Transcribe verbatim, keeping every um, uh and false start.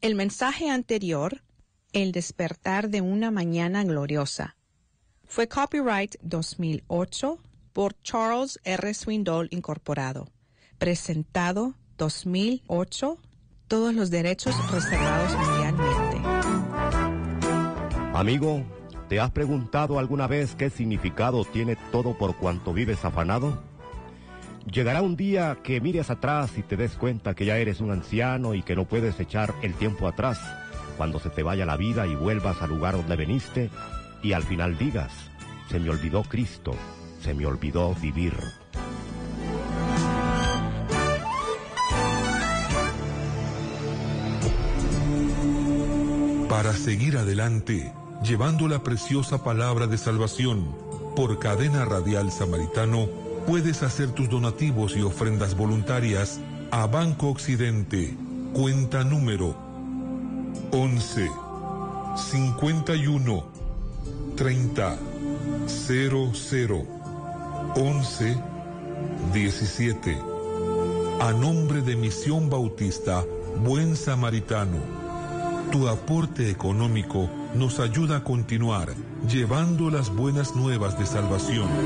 El mensaje anterior, El despertar de una mañana gloriosa, fue copyright dos mil ocho por Charles R. Swindoll Incorporado. Presentado dos mil ocho, todos los derechos reservados mundialmente. Amigo, ¿te has preguntado alguna vez qué significado tiene todo por cuanto vives afanado? Llegará un día que mires atrás y te des cuenta que ya eres un anciano y que no puedes echar el tiempo atrás, cuando se te vaya la vida y vuelvas al lugar donde veniste, y al final digas, se me olvidó Cristo, se me olvidó vivir. Para seguir adelante, llevando la preciosa palabra de salvación, por Cadena Radial Samaritano, puedes hacer tus donativos y ofrendas voluntarias a Banco Occidente, cuenta número once, cincuenta y uno, treinta, cero cero, once, diecisiete. A nombre de Misión Bautista Buen Samaritano. Tu aporte económico nos ayuda a continuar llevando las buenas nuevas de salvación.